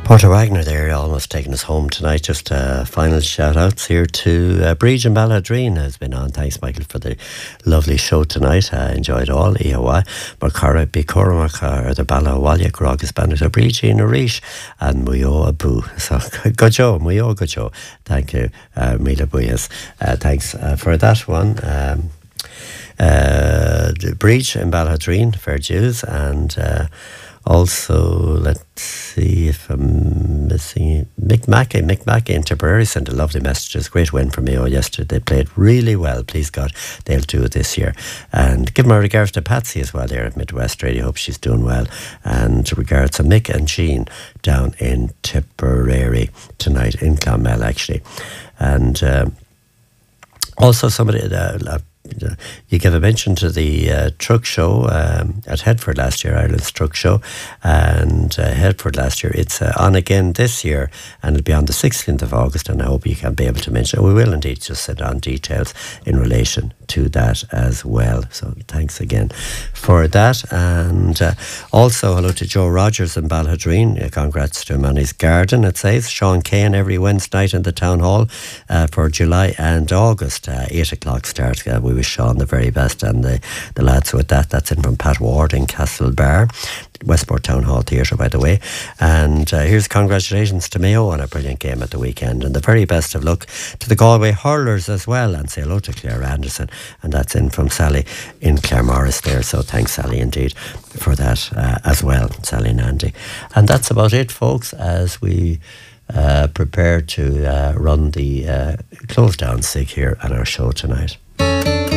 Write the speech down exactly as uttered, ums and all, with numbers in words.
Porter Wagner there, almost taking us home tonight. Just uh, final shout outs here to uh, Bridge and Balladreen has been on. Thanks, Michael, for the lovely show tonight. I enjoyed all. E O I, Marcara, Bicora, or the Bala, Walya, Grogas, Bandit, Bridge, Narish, and Muyo Abu. So, good show, Muyo, good show. Thank you, uh, Mila Buyas. Uh, thanks uh, for that one. Um, uh, the Bridge and Balladreen, fair dues, and uh, also, let's see if I'm missing Mick Mackey. Mick Mackey in Tipperary sent a lovely messages. Great win for Mayo yesterday. They played really well. Please God, they'll do it this year. And give my regards to Patsy as well there at Midwest Radio. Hope she's doing well. And regards to Mick and Jean down in Tipperary tonight, in Clonmel actually. And um, also somebody... Uh, You gave a mention to the uh, truck show um, at Headford last year, Ireland's truck show, and uh, Headford last year. It's uh, on again this year, and it'll be on the sixteenth of August, and I hope you can be able to mention it. We will indeed just send on details in relation to that as well. So thanks again for that. And uh, also hello to Joe Rogers in Balhadreen. Uh, congrats to him on his garden, it says. Sean Kane every Wednesday night in the town hall uh, for July and August. Uh, eight o'clock start. Uh, we wish Sean the very best and the, the lads with that. That's in from Pat Ward in Castlebar. Westport Town Hall Theatre, by the way. And uh, here's congratulations to Mayo on a brilliant game at the weekend, and the very best of luck to the Galway hurlers as well, and say hello to Claire Anderson, and that's in from Sally in Claremorris there. So thanks, Sally, indeed, for that uh, as well, Sally and Andy. And that's about it, folks, as we uh, prepare to uh, run the uh, close down sig here on our show tonight.